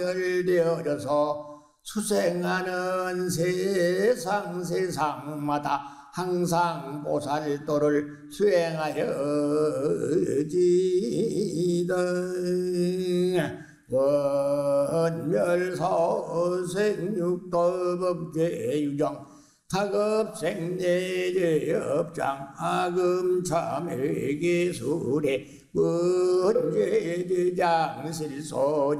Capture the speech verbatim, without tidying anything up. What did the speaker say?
되어져서 수생하는 세상 세상마다 항상 보살도를 수행하여지이다. 원멸서생육도법계유정 타급생내제업장 아금참회계술에 문제제장실소